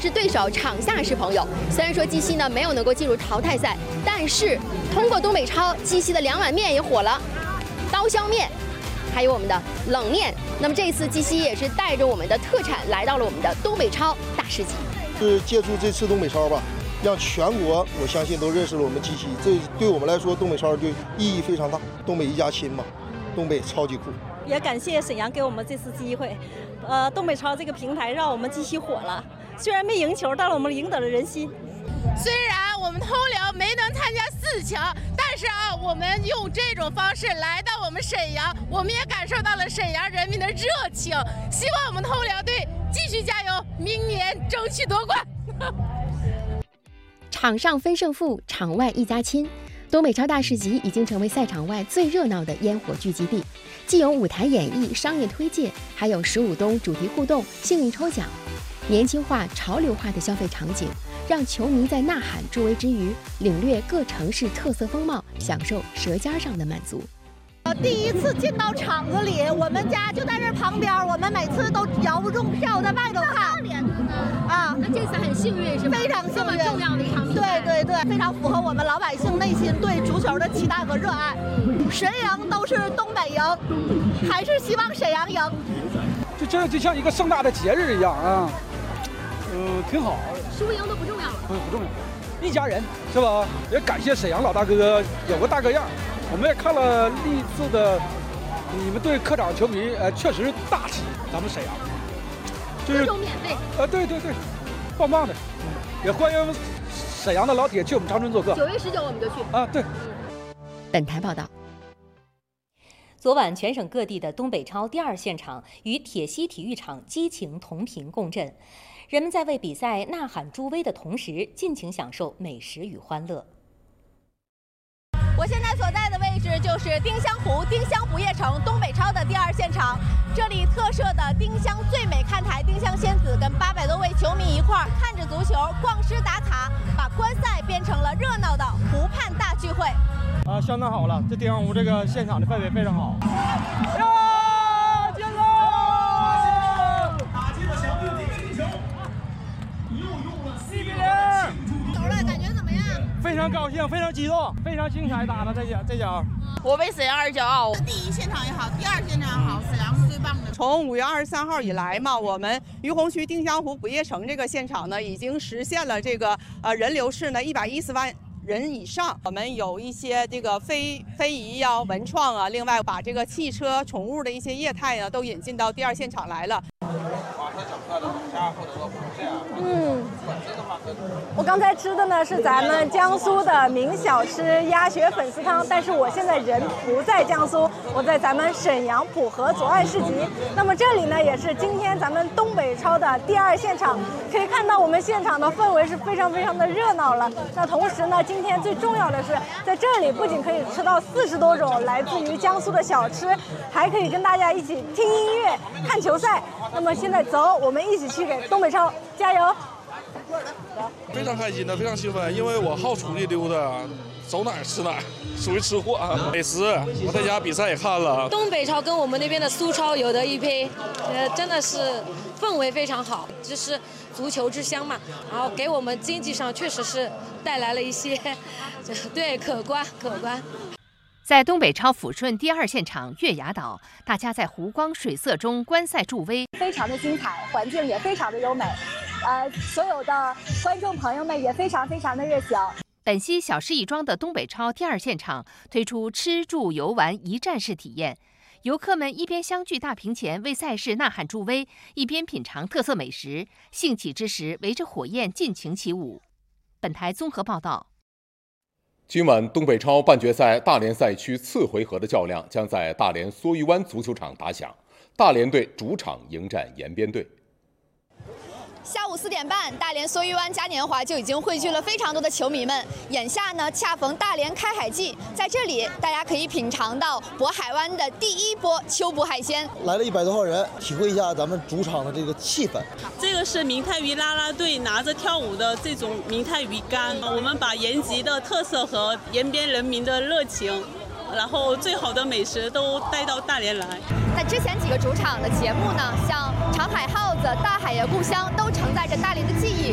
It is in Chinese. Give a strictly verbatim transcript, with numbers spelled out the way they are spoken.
是对手场下是朋友。虽然说鸡西呢没有能够进入淘汰赛，但是通过东北超，鸡西的两碗面也火了，刀削面，还有我们的冷面。那么这一次鸡西也是带着我们的特产来到了我们的东北超大市集。 是借助这次东北超吧，让全国我相信都认识了我们鸡西，这对我们来说东北超就意义非常大。东北一家亲嘛，东北超级酷。 也感谢沈阳给我们这次机会，呃，东北超这个平台让我们鸡西火了。虽然没赢球，但是我们赢得了人心。 虽然我们通辽没能参加四强，但是啊，我们用这种方式来到我们沈阳，我们也感受到了沈阳人民的热情。希望我们通辽队继续加油，明年争取夺冠。 场上分胜负，场外一家亲。东北超大市集已经成为赛场外最热闹的烟火聚集地，既有舞台演绎、商业推介，还有十五冬主题互动、幸运抽奖，年轻化、潮流化的消费场景，让球迷在呐喊助威之余，领略各城市特色风貌，享受舌尖上的满足。 第一次进到场子里，我们家就在这旁边，我们每次都摇不中票，在外头看。啊， 那这次很幸运是吧？ 非常幸运， 这么重要的一场比赛。对对对，非常符合我们老百姓内心对足球的期待和热爱。谁赢都是东北赢，还是希望沈阳赢。 就这就像一个盛大的节日一样啊，嗯、呃，挺好。 输赢都不重要了， 不不重要，一家人是吧？也感谢沈阳老大哥有个大哥样。我们也看了历次的，你们对客场球迷，呃，确实大气。咱们沈阳， 就是免费， 呃，对对对，棒棒的。也欢迎沈阳的老铁去我们长春做客。 九月十九我们就去啊，对。 本台报道。 昨晚，全省各地的东北超第二现场与铁西体育场激情同频共振，人们在为比赛呐喊助威的同时，尽情享受美食与欢乐。 我现在所在的位置就是丁香湖丁香不夜城东北超的第二现场，这里特设的丁香最美看台，丁香仙子跟八百多位球迷一块儿看着足球、逛诗打卡，把观赛变成了热闹的湖畔大聚会。 啊，相当好了，这丁香湖这个现场的氛围非常好。 呀，接着！打进了小队第一球，又用了四比零。 走了，感觉怎么样？ 非常高兴，非常激动，非常精彩，打的这脚这脚。 我为沈阳而骄傲。 第一现场也好，第二现场也好，沈阳是最棒的。 从五月二十三号以来嘛，我们于洪区丁香湖不夜城这个现场呢，已经实现了这个呃人流是呢一百一十万人以上。我们有一些这个非非遗呀、文创啊，另外把这个汽车、宠物的一些业态呢，都引进到第二现场来了。 嗯，我刚才吃的呢是咱们江苏的名小吃鸭血粉丝汤，但是我现在人不在江苏，我在咱们沈阳浦河左岸市集。那么这里呢也是今天咱们东北超的第二现场，可以看到我们现场的氛围是非常非常的热闹了。那同时呢，今天最重要的是在这里不仅可以吃到四十多种来自于江苏的小吃，还可以跟大家一起听音乐、看球赛。那么现在走，我们一起去给东北超加油！ 非常开心的，非常兴奋，因为我好出去溜达，走哪儿吃哪儿，属于吃货。美食，我在家比赛也看了。 东北超跟我们那边的苏超有得一拼，呃，真的是氛围非常好，就是足球之乡嘛，然后给我们经济上确实是带来了一些，对，可观可观。 在东北超抚顺第二现场月牙岛，大家在湖光水色中观赛助威， 非常的精彩，环境也非常的优美，呃，所有的观众朋友们也非常非常的热情。 本溪小市亦庄的东北超第二现场推出吃住游玩一站式体验，游客们一边相聚大屏前为赛事呐喊助威，一边品尝特色美食，兴起之时围着火焰尽情起舞。本台综合报道。 今晚东北超半决赛大连赛区次回合的较量将在大连梭鱼湾足球场打响，大连队主场迎战延边队。 下午四点半，大连梭鱼湾嘉年华就已经汇聚了非常多的球迷们。眼下呢，恰逢大连开海季，在这里大家可以品尝到渤海湾的第一波秋捕海鲜。 来了一百多号人，体会一下咱们主场的这个气氛。 这个是明太鱼啦啦队拿着跳舞的这种明太鱼干，我们把延吉的特色和延边人民的热情，然后最好的美食都带到大连来。 那之前几个主场的节目呢，像长海耗子、大海的故乡，都承载着大连的记忆。